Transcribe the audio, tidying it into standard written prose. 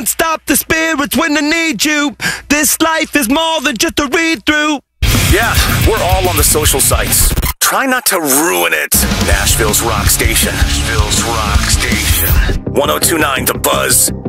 Stop the spirits when they need you. This life is more than just a read-through. Yeah, we're all on the social sites. Try not to ruin it. Nashville's Rock Station. Nashville's Rock Station. 1029 The Buzz.